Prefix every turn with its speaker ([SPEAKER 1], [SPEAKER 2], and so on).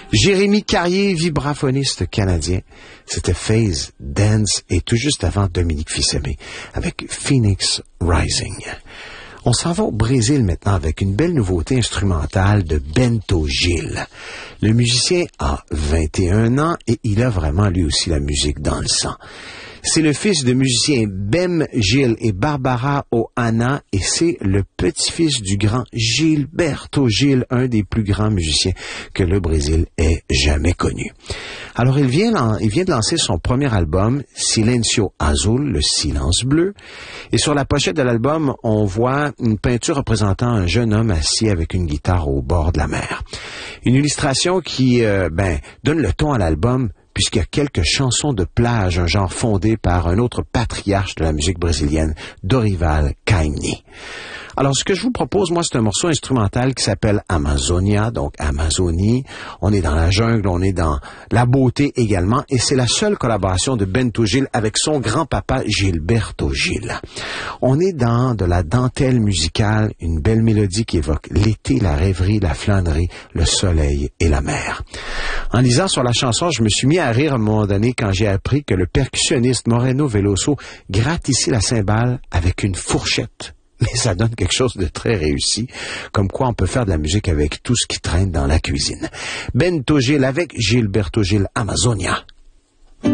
[SPEAKER 1] Jérémy Carrier, vibraphoniste canadien. C'était Phase Dance et tout juste avant Dominique Fils-Aimé avec Phoenix Rising. On s'en va au Brésil maintenant avec une belle nouveauté instrumentale de Bento Gil. Le musicien a 21 ans et il a vraiment lui aussi la musique dans le sang. C'est le fils de musiciens Bem Gil et Barbara Oana et c'est le petit-fils du grand Gilberto Gil, un des plus grands musiciens que le Brésil ait jamais connu. Alors il vient de lancer son premier album, Silencio Azul, le silence bleu, et sur la pochette de l'album, on voit une peinture représentant un jeune homme assis avec une guitare au bord de la mer. Une illustration qui donne le ton à l'album, puisqu'il y a quelques chansons de plage, un genre fondé par un autre patriarche de la musique brésilienne, Dorival Caymmi. Alors, ce que je vous propose, moi, c'est un morceau instrumental qui s'appelle Amazonia, donc Amazonie. On est dans la jungle, on est dans la beauté également, et c'est la seule collaboration de Bento Gil avec son grand-papa Gilberto Gil. On est dans de la dentelle musicale, une belle mélodie qui évoque l'été, la rêverie, la flânerie, le soleil et la mer. En lisant sur la chanson, je me suis mis à rire à un moment donné quand j'ai appris que le percussionniste Moreno Veloso gratte ici la cymbale avec une fourchette. Mais ça donne quelque chose de très réussi, comme quoi on peut faire de la musique avec tout ce qui traîne dans la cuisine. Bento Gil avec Gilberto Gil, Amazonia.